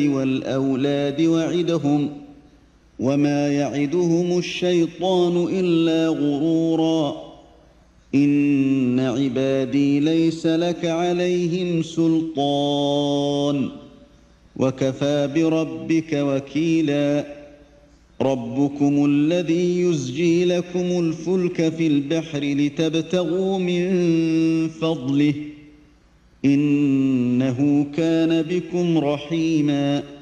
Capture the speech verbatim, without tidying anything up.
والأولاد وعدهم وما يعدهم الشيطان إلا غرورا إن عبادي ليس لك عليهم سلطان وكفى بربك وكيلا ربكم الذي يزجي لكم الفلك في البحر لتبتغوا من فضله إنه كان بكم رحيما